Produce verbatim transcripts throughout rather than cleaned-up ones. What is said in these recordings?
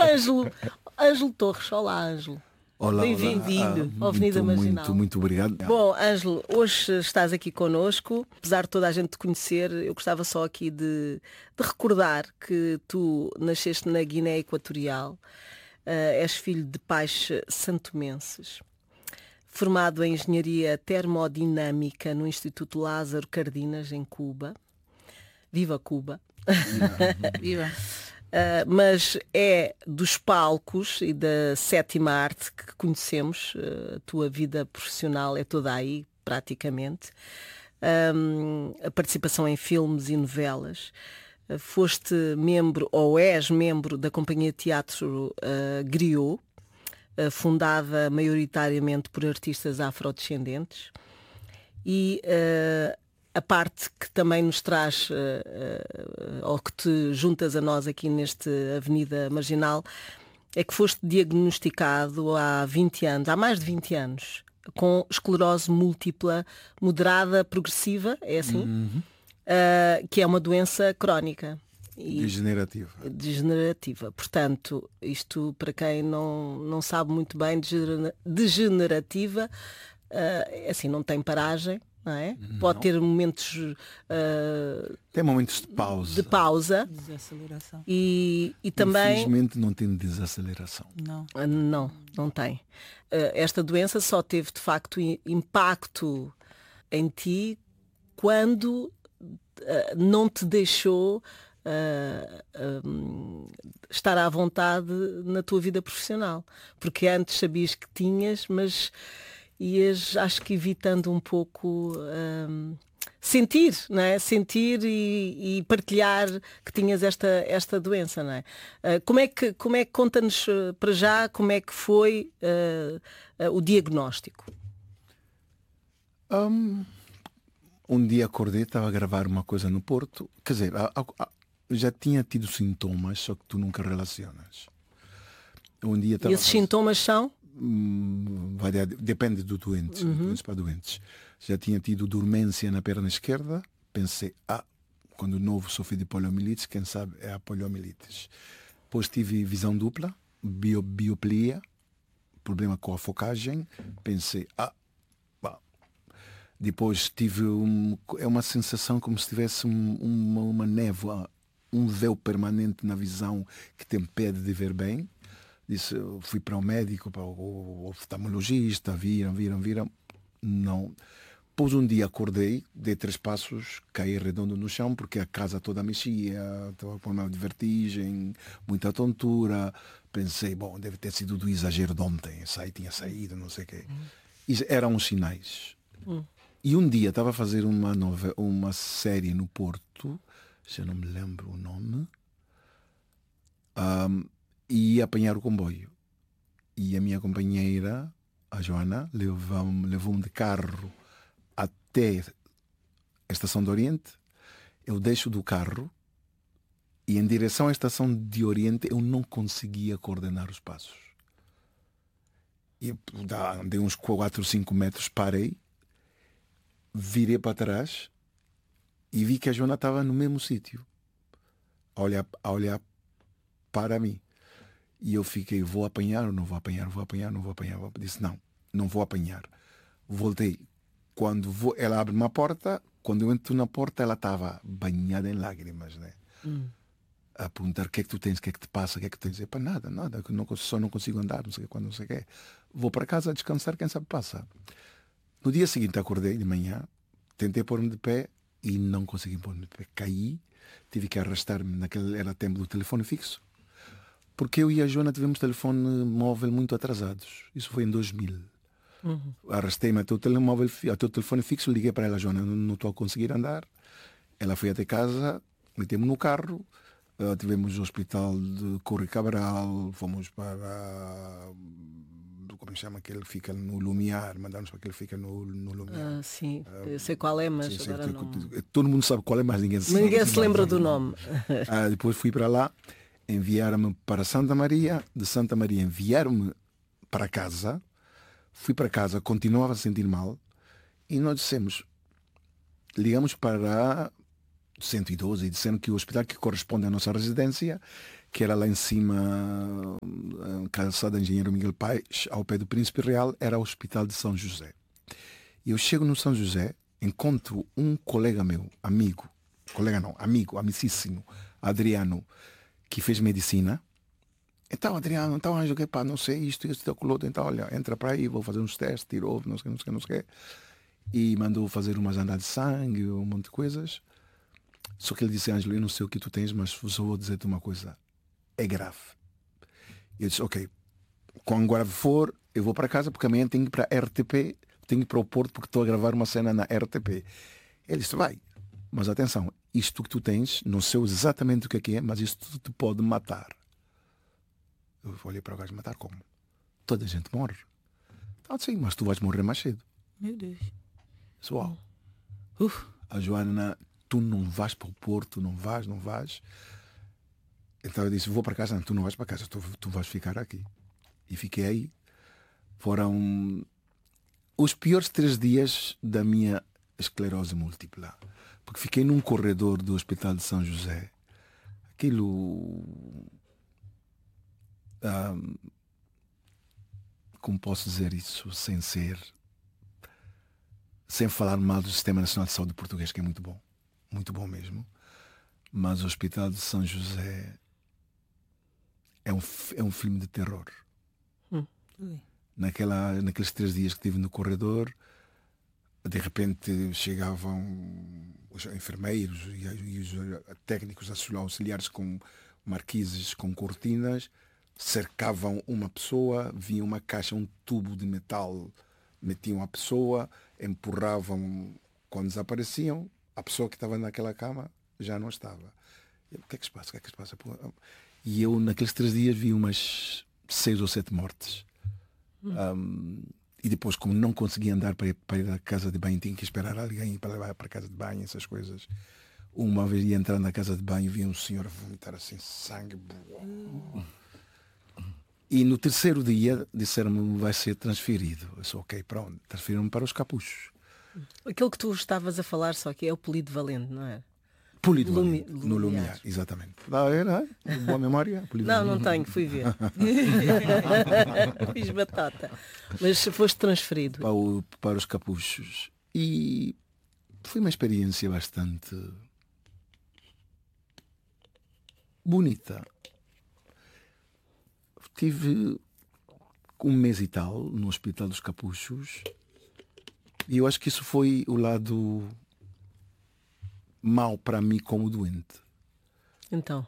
Ângelo, Ângelo Torres, olá Ângelo. Olá, Bem-vindo à Avenida muito, Marginal. Muito, muito obrigado. Bom, Ângelo, hoje estás aqui connosco. Apesar de toda a gente te conhecer, eu gostava só aqui de, de recordar que tu nasceste na Guiné Equatorial, uh, és filho de pais santomenses, formado em Engenharia Termodinâmica no Instituto Lázaro Cardinas, em Cuba. Viva Cuba! Viva! Uh, mas é dos palcos e da sétima arte que conhecemos, uh, a tua vida profissional é toda aí, praticamente. Um, a participação em filmes e novelas. Uh, foste membro, ou és membro, da Companhia de Teatro uh, Griot, uh, fundada maioritariamente por artistas afrodescendentes. E uh, a parte que também nos traz, uh, uh, ou que te juntas a nós aqui neste Avenida Marginal, é que foste diagnosticado há vinte anos, há mais de vinte anos, com esclerose múltipla moderada progressiva, é assim? Uhum. Uh, que é uma doença crónica. E degenerativa. Degenerativa. Portanto, isto para quem não, não sabe muito bem, degenerativa, uh, assim, não tem paragem. Não é? Não. Pode ter momentos uh, tem momentos de pausa, de pausa. Desaceleração. E, e também infelizmente não tem desaceleração. Não, uh, não, não tem. Uh, esta doença só teve de facto impacto em ti quando uh, não te deixou uh, um, estar à vontade na tua vida profissional, porque antes sabias que tinhas, mas ias, acho que evitando um pouco um, sentir, não é? Sentir e, e partilhar que tinhas esta, esta doença, não é? Uh, como é que, como é que conta-nos uh, para já como é que foi uh, uh, o diagnóstico? Um, um dia acordei, estava a gravar uma coisa no Porto, quer dizer, a, a, a, já tinha tido sintomas, só que tu nunca relacionas. Um dia e esses a... sintomas são? Vai, depende do doente, uhum. doentes para doentes. Já tinha tido dormência na perna esquerda, pensei, ah, quando novo sofri de poliomielite, quem sabe é a poliomielite. Depois tive visão dupla, bio, bioplia, problema com a focagem, pensei, ah, bah. Depois tive um, é uma sensação como se tivesse um, uma, uma névoa, um véu permanente na visão que te impede de ver bem. Disse, fui para o médico, para o oftalmologista, viram, viram, viram. Não. Depois um dia acordei, dei três passos, caí redondo no chão, porque a casa toda mexia, estava com problema de vertigem, muita tontura. Pensei, bom, deve ter sido do exagero de ontem, saí, tinha saído, não sei o quê. E eram os sinais. Hum. E um dia estava a fazer uma, nova, uma série no Porto, já não me lembro o nome, um, e ia apanhar o comboio. E a minha companheira, a Joana, levou-me levou de carro até a Estação do Oriente. Eu deixo do carro e em direção à Estação de Oriente eu não conseguia coordenar os passos. E andei uns quatro, cinco metros, parei, virei para trás e vi que a Joana estava no mesmo sítio, a olhar, a olhar para mim. E eu fiquei, vou apanhar ou não vou apanhar, vou apanhar, não vou apanhar. Disse, não, não vou apanhar. Voltei. Quando vou, ela abre uma porta, quando eu entro na porta, ela estava banhada em lágrimas, né? Hum. A perguntar, o que é que tu tens, o que é que te passa, o que é que tens? Para nada, nada, não, só não consigo andar, não sei quando, não sei o que. Vou para casa descansar, quem sabe passa. No dia seguinte acordei de manhã, tentei pôr-me de pé e não consegui pôr-me de pé. Caí, tive que arrastar-me, naquele era tempo do telefone fixo. Porque eu e a Joana tivemos telefone móvel muito atrasados. Isso foi em dois mil. Uhum. Arrastei-me até o, telemóvel, até o telefone fixo, liguei para ela, Joana, não estou a conseguir andar. Ela foi até casa, metemos no carro, uh, tivemos o hospital de Corre Cabral, fomos para... Como se chama aquele que fica no Lumiar, mandaram-nos para aquele que fica no, no Lumiar. Ah, sim, uh, eu sei qual é, mas sim, agora sei, não... Todo mundo sabe qual é, mas ninguém se, ninguém se lembra do nome. Ah, depois fui para lá, enviaram-me para Santa Maria, de Santa Maria enviaram-me para casa, fui para casa, continuava a sentir mal, e nós dissemos, ligamos para cento e doze e disseram que o hospital que corresponde à nossa residência, que era lá em cima, calçada Engenheiro Miguel Paes, ao pé do Príncipe Real, era o Hospital de São José. E eu chego no São José, encontro um colega meu, amigo, colega não, amigo, amicíssimo, Adriano, que fez medicina. Então, Adriano, então, Anjo, que pá, não sei isto, isto, aquilo outro, então, olha, entra para aí, vou fazer uns testes, tirou, não sei, não sei, não sei, e mandou fazer umas andadas de sangue, um monte de coisas. Só que ele disse, Ângelo, eu não sei o que tu tens, mas só vou dizer-te uma coisa, é grave. E eu disse, ok, quando grave for, eu vou para casa, porque amanhã tenho que ir para a R T P, tenho que ir para o Porto, porque estou a gravar uma cena na R T P. Ele disse, vai, mas atenção, isto que tu tens, não sei exatamente o que é que é, mas isto te pode matar. Eu olhei para o gajo, matar como? Toda a gente morre. Ah, sim, mas tu vais morrer mais cedo. Meu Deus. Disse, uau. Uf, a Joana, tu não vais para o Porto, não vais, não vais. Então eu disse, vou para casa. Não, tu não vais para casa, tu, tu vais ficar aqui. E fiquei aí. Foram os piores três dias da minha esclerose múltipla. Porque fiquei num corredor do Hospital de São José. Aquilo... Um, como posso dizer isso sem ser... Sem falar mal do Sistema Nacional de Saúde português, que é muito bom. Muito bom mesmo. Mas o Hospital de São José é um, é um filme de terror. Hum. Naquela, naqueles três dias que estive no corredor, de repente chegavam os enfermeiros e, e os técnicos auxiliares com marquises, com cortinas, cercavam uma pessoa, vinha uma caixa, um tubo de metal, metiam a pessoa, empurravam, quando desapareciam, a pessoa que estava naquela cama já não estava. Eu, o que é que se passa? O que é que se passa? E eu, naqueles três dias, vi umas seis ou sete mortes. Hum. Um, e depois, como não conseguia andar para ir, para ir à casa de banho, tinha que esperar alguém para levar para a casa de banho, essas coisas. Uma vez ia entrar na casa de banho e vi um senhor vomitar assim sangue. Hum. E no terceiro dia disseram-me, vai ser transferido. Eu disse, ok, pronto, transferiram-me para os Capuchos. Aquilo que tu estavas a falar, só que é o Polido Valente, não é? Polido Lumi, Valente, no Lumiar, exatamente. Não, é, não é? Boa memória? Polido não, não tenho, fui ver. Fiz batata. Mas foste transferido. Para, o, para os Capuchos. E foi uma experiência bastante bonita. Tive um mês e tal no Hospital dos Capuchos e eu acho que isso foi o lado mau para mim como doente. Então?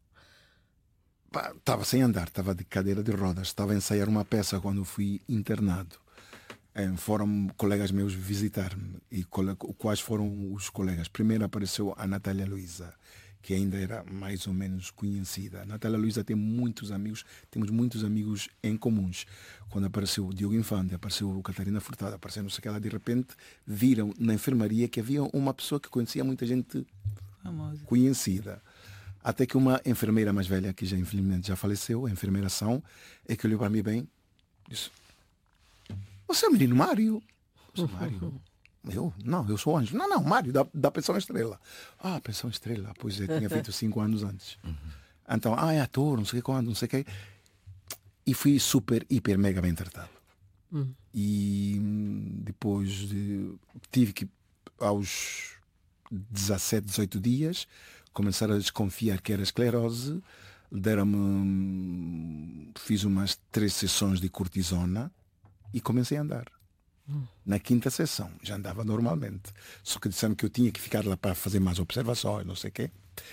Estava sem andar, estava de cadeira de rodas, estava a ensaiar uma peça quando fui internado. Foram colegas meus visitar-me. E quais foram os colegas? Primeiro apareceu a Natália Luísa, que ainda era mais ou menos conhecida. A Natália Luísa tem muitos amigos, temos muitos amigos em comuns. Quando apareceu o Diogo Infante, apareceu a Catarina Furtado, apareceu não sei o que lá, de repente viram na enfermaria que havia uma pessoa que conhecia muita gente famosa, conhecida. Até que uma enfermeira mais velha, que já infelizmente já faleceu, a enfermeira São, é que olhou para mim bem e disse, você é o menino Mário? Eu sou Mário. Eu? Não, eu sou o Anjo. Não, não, Mário, da, da Pensão Estrela. Ah, Pensão Estrela. Pois eu tinha feito cinco anos antes. Uhum. Então, ah, é ator, não sei quando, não sei o quê. E fui super, hiper, mega bem tratado. Uhum. E depois de, tive que, aos dezassete, dezoito dias, começar a desconfiar que era esclerose. Deram-me, fiz umas três sessões de cortisona e comecei a andar. Na quinta sessão já andava normalmente, só que disseram que eu tinha que ficar lá para fazer mais observações, não sei o quê.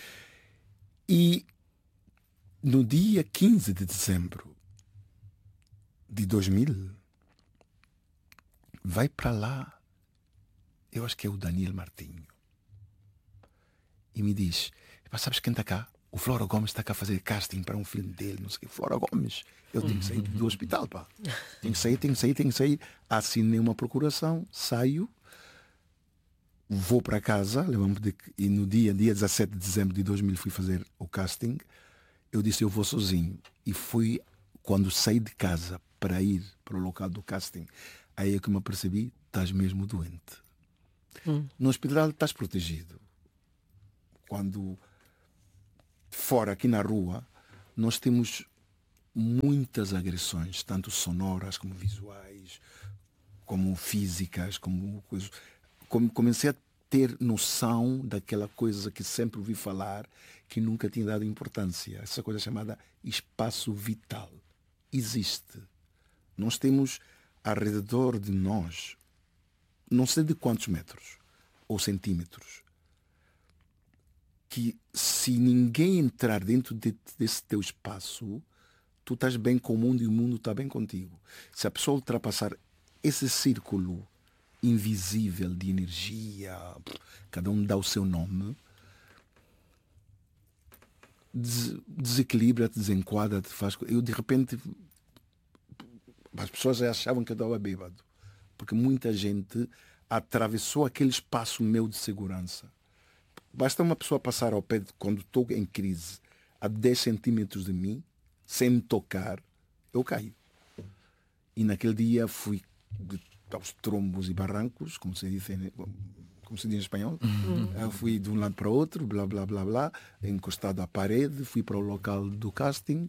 E no dia quinze de dezembro de dois mil vai para lá, eu acho que é o Daniel Martinho, e me diz, sabes quem está cá? O Flora Gomes está cá a fazer casting para um filme dele, não sei o quê. Flora Gomes, eu tenho que sair do hospital, pá. Tenho que sair, tenho que sair, tenho que sair. Assinei uma procuração, saio, vou para casa, de... e no dia, dia dezassete de dezembro de dois mil fui fazer o casting. Eu disse, eu vou sozinho. E fui, quando saí de casa para ir para o local do casting, aí é que me apercebi, estás mesmo doente. Hum. No hospital estás protegido. Quando... Fora, aqui na rua, nós temos muitas agressões, tanto sonoras como visuais, como físicas, como coisas. Comecei a ter noção daquela coisa que sempre ouvi falar, que nunca tinha dado importância. Essa coisa chamada espaço vital. Existe. Nós temos ao redor de nós, não sei de quantos metros ou centímetros, que se ninguém entrar dentro de, desse teu espaço, tu estás bem com o mundo e o mundo está bem contigo. Se a pessoa ultrapassar esse círculo invisível de energia, cada um dá o seu nome, des desequilibra-te, desenquadra-te, faz. Eu de repente, as pessoas já achavam que eu estava bêbado, porque muita gente atravessou aquele espaço meu de segurança. Basta uma pessoa passar ao pé de, quando estou em crise, a dez centímetros de mim, sem me tocar, eu caio. E naquele dia fui aos trombos e barrancos, como se diz em, como se diz em espanhol. Uhum. Eu fui de um lado para o outro, blá, blá, blá, blá, encostado à parede, fui para o local do casting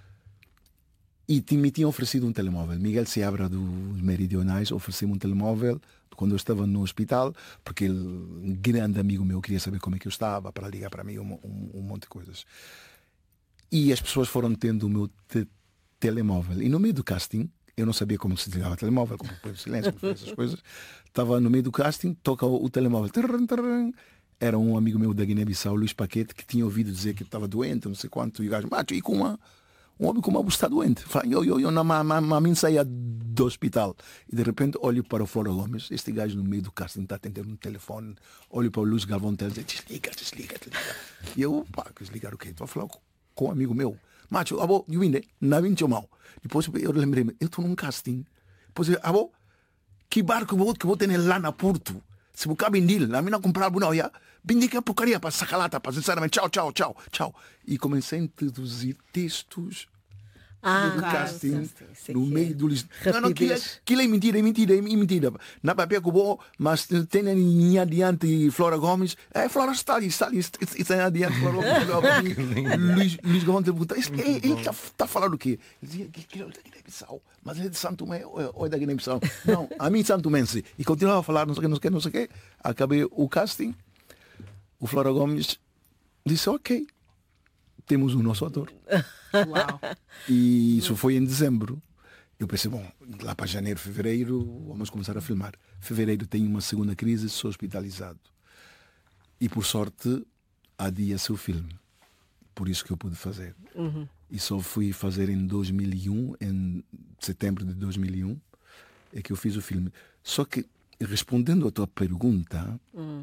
e me tinha oferecido um telemóvel. Miguel Seabra dos Meridionais ofereceu-me um telemóvel quando eu estava no hospital, porque ele, um grande amigo meu, queria saber como é que eu estava, para ligar para mim um, um, um monte de coisas. E as pessoas foram tendo o meu te telemóvel. E no meio do casting, eu não sabia como se desligava o telemóvel, como põe o silêncio, como essas coisas. Estava no meio do casting, toca o, o telemóvel. Tarran, tarran. Era um amigo meu da Guiné-Bissau, Luís Paquete, que tinha ouvido dizer que estava doente, não sei quanto. E o gajo, macho, e com uma, um homem como está doente. Falei, eu, eu, eu, na mim saía do hospital. E de repente olho para o Flora Gomes, este gajo no meio do casting está atendendo um telefone. Olho para o Luís Galvão Teles e diz, desliga, desliga, desliga. E eu, pá, desligar o quê? Estou a falar com, com um amigo meu. Macho, abo, eu vim, não vim mal. Depois eu lembrei-me, eu estou num casting. Depois eu, abo, que barco vou, que vou ter lá na Porto? Se vou cá vender, a mim não comprar não ia. Vim que a porcaria para sacar lata, para sinceramente, tchau, tchau, tchau, tchau. E comecei a introduzir textos ah, do casting sim, sim, no meio do lixo. Não, não, aquilo, Rapidez. aquilo é mentira, é mentira, é mentira. Na papel que eu vou, mas tem em adiante Flora Gomes. É, Flora está ali, está ali, está em adiante Flora Gomes. Luís, Luís Gomes pergunta, ele está tá falando o quê? Ele dizia que ele é da Guiné-Bissau, mas ele é de Santo Tomé ou é da Guiné-Bissau? Não, a mim Santo Tomense. E continuava a falar, não sei o que, não sei o que, não sei o que. Acabei o casting. O Flora Gomes disse, ok, temos o nosso ator. Uau. E isso foi em dezembro. Eu pensei, bom, lá para janeiro, fevereiro, vamos começar a filmar. Fevereiro tem uma segunda crise, sou hospitalizado. E por sorte, adia-se o filme. Por isso que eu pude fazer. Uhum. E só fui fazer em dois mil e um, em setembro de dois mil e um, é que eu fiz o filme. Só que, respondendo à tua pergunta, uhum.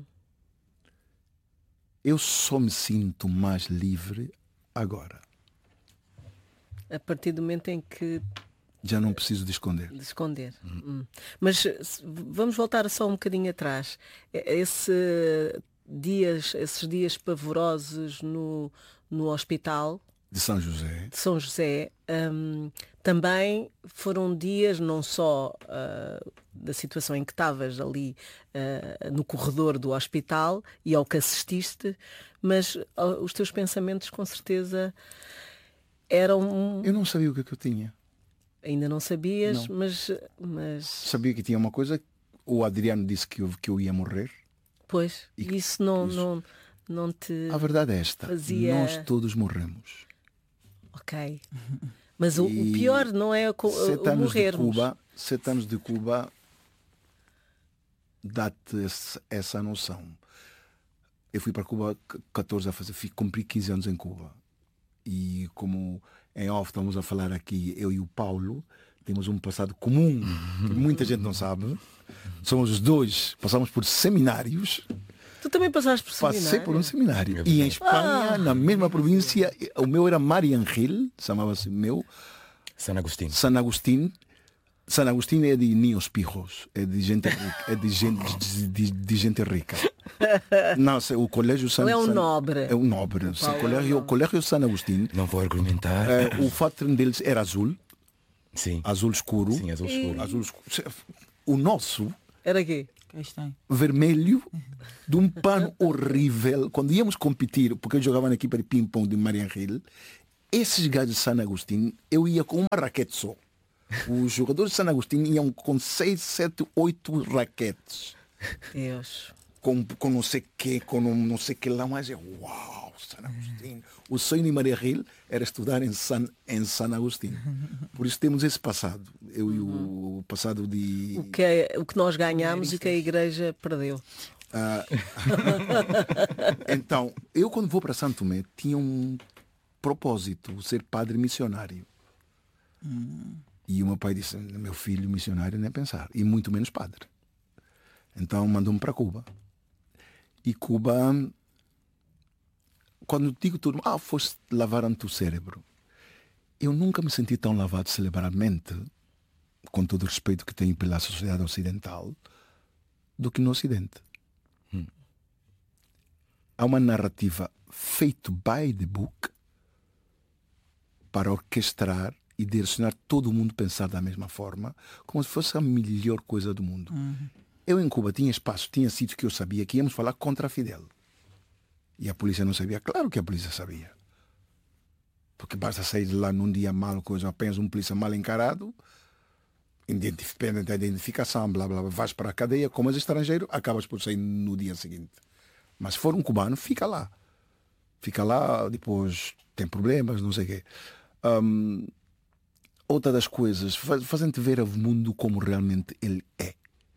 eu só me sinto mais livre agora. A partir do momento em que já não preciso de esconder. De esconder. Hum. Hum. Mas vamos voltar só um bocadinho atrás. Esse dias, esses dias pavorosos no, no hospital de São José, de São José um, também foram dias não só uh, da situação em que estavas ali uh, no corredor do hospital e ao que assististe, mas uh, os teus pensamentos com certeza eram... Eu não sabia o que é que eu tinha. Ainda não sabias, não. Mas, mas... Sabia que tinha uma coisa. O Adriano disse que eu, que eu ia morrer. Pois, e isso não, isso... não, não te... A verdade é esta, fazia... nós todos morremos. Ok. Mas o, o pior não é o, o, o morrermos. De Cuba, sete anos de Cuba dá-te essa noção. Eu fui para Cuba catorze a fazer, fui cumprir quinze anos em Cuba. E como em off estamos a falar aqui, eu e o Paulo temos um passado comum que muita gente não sabe. Somos os dois, passamos por seminários. Tu também passaste por seminário? Passei por um seminário. E em Espanha, ah. na mesma província, o meu era Mariangel, chamava-se meu. San Agustín. San Agustín. San Agustín é de niños pijos, é de gente rica, é de gente, de, de, de gente rica. Não, o colégio San, não é um San, nobre. É um nobre. O colégio, o colégio San Agustín. Não vou argumentar. É, o fato deles era azul. Sim. Azul escuro. Sim, azul escuro. E... Azul escuro. O nosso era quê? Vermelho, de um pano horrível. Quando íamos competir, porque eu jogava na equipa de ping-pong de Mariangel, esses gajos de San Agustín, eu ia com uma raquete só. Os jogadores de San Agustín iam com seis, sete, oito raquetes. Deus. Com, com não sei que, com não, não sei que lá, mas é uau, San Agustín. O sonho de Maria Gil era estudar em San, em San Agustín. Por isso temos esse passado. Eu e o passado de. O que, é, o que nós ganhamos e que a igreja perdeu. Ah, então, eu quando vou para Santo Tomé tinha um propósito, ser padre missionário. Hum. E o meu pai disse, meu filho missionário nem pensar, e muito menos padre. Então mandou-me para Cuba. E Cuba, quando digo tudo, ah, foste lavar-te o cérebro. Eu nunca me senti tão lavado cerebralmente, com todo o respeito que tenho pela sociedade ocidental, do que no Ocidente. Hum. Há uma narrativa feita by the book para orquestrar e direcionar todo mundo a pensar da mesma forma, como se fosse a melhor coisa do mundo. Uhum. Eu em Cuba tinha espaço, tinha sítios que eu sabia que íamos falar contra a Fidel. E a polícia não sabia. Claro que a polícia sabia. Porque basta sair de lá num dia mal, coisa, apenas um polícia mal encarado, depende da identificação, blá, blá, blá, vais para a cadeia, como és estrangeiro, acabas por sair no dia seguinte. Mas se for um cubano, fica lá. Fica lá, depois tem problemas, não sei o quê. Um, outra das coisas, fazendo-te ver o mundo como realmente ele é.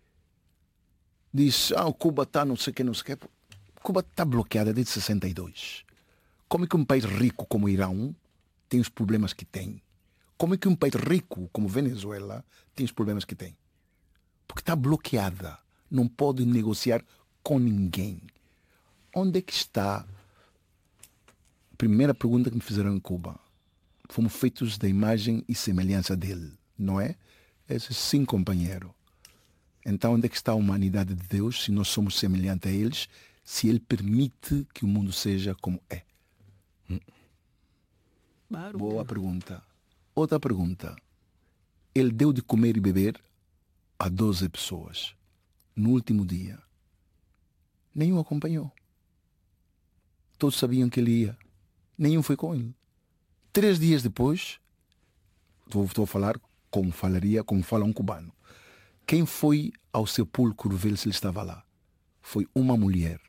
Diz, ah, o Cuba está não sei o que, não sei o que. Cuba está bloqueada desde sessenta e dois. Como é que um país rico como o Irão tem os problemas que tem? Como é que um país rico como Venezuela tem os problemas que tem? Porque está bloqueada. Não pode negociar com ninguém. Onde é que está? Primeira pergunta que me fizeram em Cuba. Fomos feitos da imagem e semelhança dele, não é? Esse sim, companheiro. Então onde é que está a humanidade de Deus se nós somos semelhantes a eles, se ele permite que o mundo seja como é? Hum. Boa pergunta. Outra pergunta. Ele deu de comer e beber a doze pessoas. No último dia. Nenhum acompanhou. Todos sabiam que ele ia. Nenhum foi com ele. Três dias depois, estou, estou a falar como falaria, como fala um cubano. Quem foi ao sepulcro ver se ele estava lá? Foi uma mulher.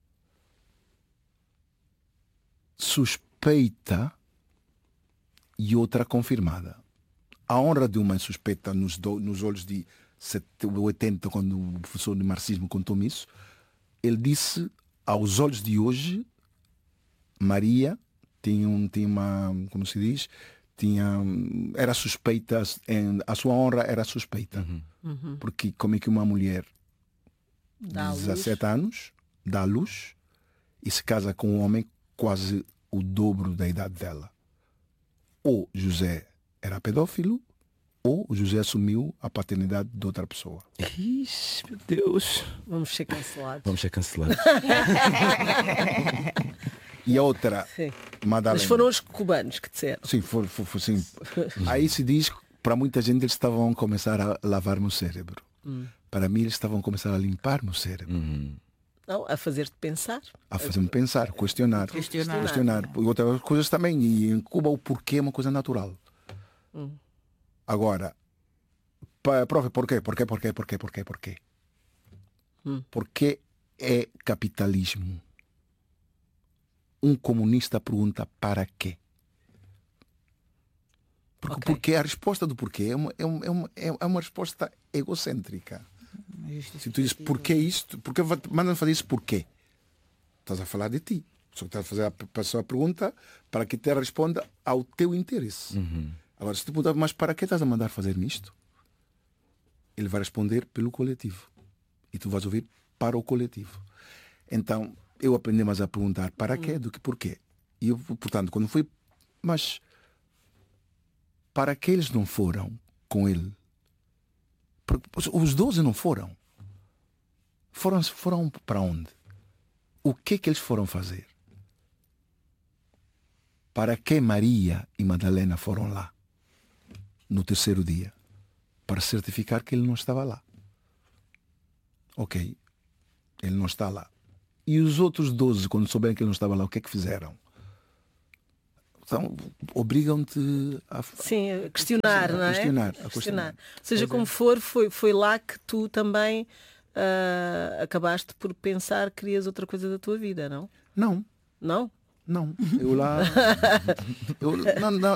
Suspeita e outra confirmada. A honra de uma suspeita nos, do, nos olhos de oitenta, quando o professor de marxismo contou-me isso, ele disse, aos olhos de hoje, Maria tinha, um, tinha uma, como se diz, tinha, era suspeita, a sua honra era suspeita. Uhum. Uhum. Porque como é que uma mulher de dezassete anos dá à luz e se casa com um homem quase o dobro da idade dela? Ou José era pedófilo, ou José assumiu a paternidade de outra pessoa. Ixi, meu Deus. Vamos ser cancelados. Vamos ser cancelados. E a outra, sim. Madalena. Mas foram os cubanos que disseram. Sim, for, for, for, sim. Aí se diz que para muita gente eles estavam a começar a lavar-me o cérebro. Hum. Para mim eles estavam a começar a limpar-me o cérebro. Uhum. Não, a fazer-te pensar. A fazer-me pensar, questionar. Questionar. questionar. E outras coisas também. E em Cuba o porquê é uma coisa natural. Hum. Agora, prove porquê, porquê, porquê, porquê, porquê, porquê. Hum. Porque é capitalismo. Um comunista pergunta para quê? Porque, okay. porque a resposta do porquê é uma, é uma, é uma resposta egocêntrica. Se tu dizes porquê isto, porque mandam fazer isso porquê? Estás a falar de ti. Só que estás a fazer a pessoa a pergunta para que te responda ao teu interesse. Uhum. Agora, se tu perguntar, mas para que estás a mandar fazer nisto? Ele vai responder pelo coletivo. E tu vais ouvir para o coletivo. Então, eu aprendi mais a perguntar para quê do que porquê. E eu, portanto, quando fui, mas para que eles não foram com ele? Os doze não foram. Foram, foram para onde? O que é que eles foram fazer? Para que Maria e Madalena foram lá? No terceiro dia? Para certificar que ele não estava lá. Ok. Ele não está lá. E os outros doze, quando souberam que ele não estava lá, o que é que fizeram? então, obrigam-te a, Sim, a questionar, a não é? questionar, a questionar. questionar. Seja Pois como é. for, foi, foi lá que tu também ah, acabaste por pensar que querias outra coisa da tua vida, não? Não, Não? não. Eu lá. Eu, não, não,